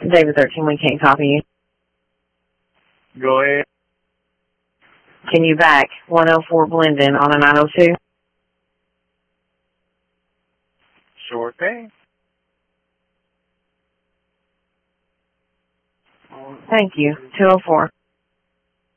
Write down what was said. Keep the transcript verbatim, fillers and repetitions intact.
David thirteen, we can't copy you. Go ahead. Can you back one oh four Blendon on a nine oh two? Sure thing. Thank you. two oh four.